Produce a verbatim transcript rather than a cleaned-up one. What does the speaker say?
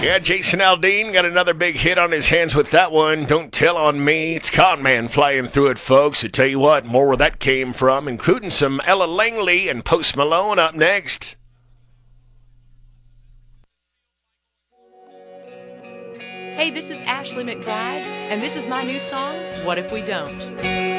Yeah, Jason Aldean got another big hit on his hands with that one. Don't Tell on Me. It's Conman flying through it, folks. I tell you what, more where that came from, including some Ella Langley and Post Malone up next. Hey, this is Ashley McBride, and this is my new song, What If We Don't?